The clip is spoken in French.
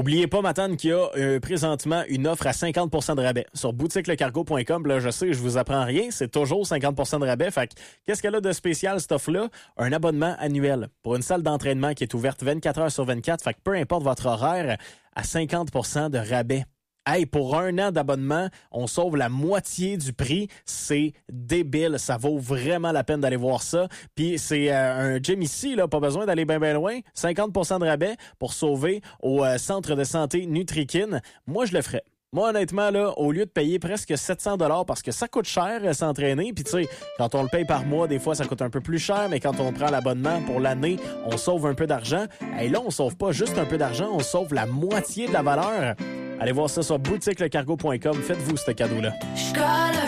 Oubliez pas, Matane, qu'il y a présentement une offre à 50% de rabais. Sur boutiquelecargo.com, là, je sais, je vous apprends rien, c'est toujours 50% de rabais. Fait que, qu'est-ce qu'elle a de spécial, cette offre-là? Un abonnement annuel pour une salle d'entraînement qui est ouverte 24 heures sur 24. Fait que peu importe votre horaire, à 50% de rabais. Hey, pour 1 an d'abonnement, on sauve la moitié du prix. C'est débile. Ça vaut vraiment la peine d'aller voir ça. Puis c'est un gym ici, là, pas besoin d'aller bien loin. 50% de rabais pour sauver au centre de santé Nutrikin. Moi, je le ferais. Moi, honnêtement, là, au lieu de payer presque 700 $ parce que ça coûte cher s'entraîner, puis tu sais, quand on le paye par mois, des fois, ça coûte un peu plus cher, mais quand on prend l'abonnement pour l'année, on sauve un peu d'argent. Et là, on sauve pas juste un peu d'argent, on sauve la moitié de la valeur. Allez voir ça sur boutiquelecargo.com. Faites-vous ce cadeau-là.